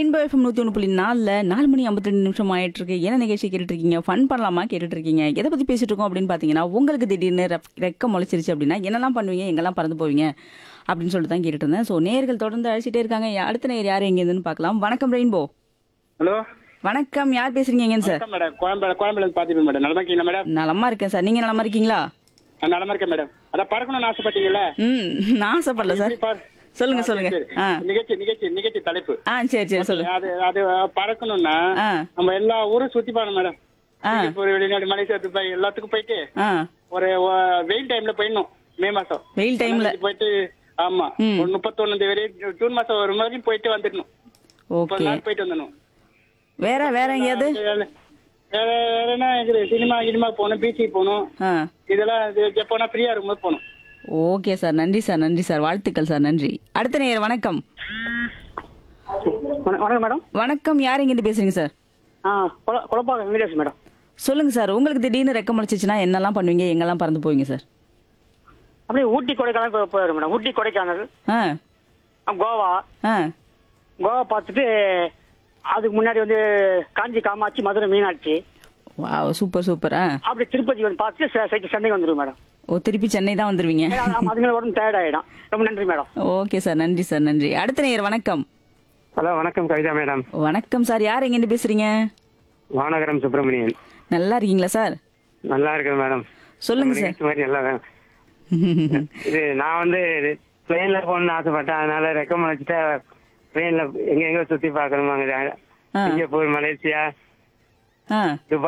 Rainbow FM 101.4 4 மணி 52 நிமிஷம் ஆயிட்டு இருக்கு. என்ன நிகழ்ச்சி கேட்டுட்டு இருக்கீங்க? ஃபன் பண்ணலாமா கேட்டுட்டு இருக்கீங்க. எதை பத்தி பேசிட்டு இருக்கோம் அப்படின்னு பாத்தீங்கன்னா, உங்களுக்கு திடீர்னு ரெக்க முளைச்சிருச்சு அப்படின்னா என்னெல்லாம் பண்ணுவீங்க, எங்கெல்லாம் பறந்து போவீங்க அப்படின்னு சொல்லிட்டு தான் கேட்டுட்டு இருந்தேன். ஸோ நேயர்கள் தொடர்ந்து அழைச்சிட்டே இருக்காங்க. அடுத்த நேயர் யார் எங்க இருந்துன்னு பார்க்கலாம். வணக்கம் ரெயின்போ. ஹலோ வணக்கம், யார் பேசுறீங்க சார்? வணக்கம் மேடம். கோயம்பேடு பாத்துப்பேன் மேடம். நலமா இருக்கீங்களா மேடம்? நலமா இருக்கேன் சார். நீங்க நலமா இருக்கீங்களா? நான் நலமா இருக்கேன் மேடம். அதான் பறக்கணும்னு ஆசைப்பட்டீங்கல்ல? நான் ஆசைப்படல சார். சொல்லுங்க சொல்லுங்க. ஆ நிகழ்ச்சி தலைப்பு. சரி சொல்லுங்க. அது பறக்கணும்னா ஆ நம்ம எல்லா ஊரும் சுத்தி பாக்கணும் மேடம். ஒரு வெளிநாடு மலேசியா துபாய் எல்லாத்துக்கும் போயிட்டு ஆ ஒரு வெயில் டைம்ல போயிடணும். மே மாசம் வெயில் டைம்ல போயிட்டு ஆமா ஒரு 31 வரையும் ஜூன் மாசம் ஒரு மாதிரி போயிட்டு வந்துடணும். 30 ஓகே. நாள் போயிட்டு வந்துடணும். வேற எங்கேயாவது? வேற என்ன இருக்குது? சினிமா போகணும், பீச்சுக்கு போகணும். ஆ இதெல்லாம் எப்போனா ஃப்ரீயா இருக்கும்போது போகணும். Okay sir. நன்றி சார். வாழ்த்துக்கள் சார். நன்றி. அடுத்த நேயர் வணக்கம். வணக்கம் மேடம். வணக்கம், யார் எங்கிட்டு பேசுறீங்க சார்? குழப்பாக வெங்கடேஷ் மேடம். சொல்லுங்க சார். உங்களுக்கு திடீர்னு ரெக்க முளைச்சிச்சுன்னா என்னெல்லாம் பண்ணுவீங்க, எங்கெல்லாம் பறந்து போவீங்க சார்? அப்படியே ஊட்டி கொடைக்கானல் போயிடும் மேடம். ஊட்டி கொடைக்கானல், ஆ கோவா. ஆ கோவா பார்த்துட்டு அதுக்கு முன்னாடி வந்து காஞ்சி காமாட்சி, மதுரை மீனாட்சி, வாவ் சூப்பர். ஆ அப்படி திருப்பதி வந்து பார்த்துட்டு சென்னை வந்துடும் மேடம். ஓ, திருப்பி சென்னை தான் வந்துருவீங்க. அதுங்களை உடனே டயர்ட் ஆகிடும். ரொம்ப நன்றி மேடம். Okay sir. நன்றி. அடுத்த நேயர் வணக்கம். ஹலோ வணக்கம் கவிதா மேடம். வணக்கம் சார். யார் எங்கிட்டு பேசுறீங்க? வானகரம் சுப்பிரமணியன். நல்லா இருக்கீங்களா சார்? நல்லா இருக்கேன் மேடம். சொல்லுங்க சார். நிகழ்ச்சி மாதிரி நல்லா வேணும். இது நான் வந்து பிளேன்ல போகணும்னு ஆசைப்பட்டேன். அதனால ரெக்கமெண்ட் வச்சுட்டா பிளேன்ல எங்க சுத்தி பார்க்கணுமாங்க. ஆ. சிங்கப்பூர், மலேசியா, ஆ துபாய்